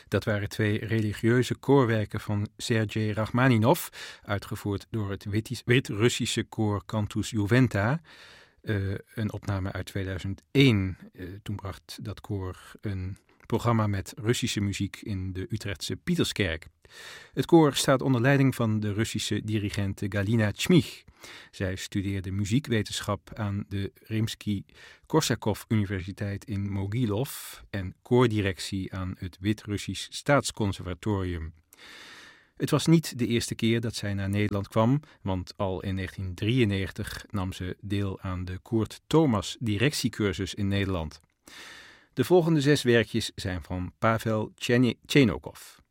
Dat waren 2 religieuze koorwerken van Sergei Rachmaninov, uitgevoerd door het Wit-Russische koor Cantus Juventa. Een opname uit 2001. Toen bracht dat koor een programma met Russische muziek in de Utrechtse Pieterskerk. Het koor staat onder leiding van de Russische dirigente Galina Chmich. Zij studeerde muziekwetenschap aan de Rimsky-Korsakov Universiteit in Mogilov en koordirectie aan het Wit-Russisch Staatsconservatorium. Het was niet de eerste keer dat zij naar Nederland kwam, want al in 1993 nam ze deel aan de Koert Thomas directiecursus in Nederland. De volgende 6 werkjes zijn van Pavel Tchernokov.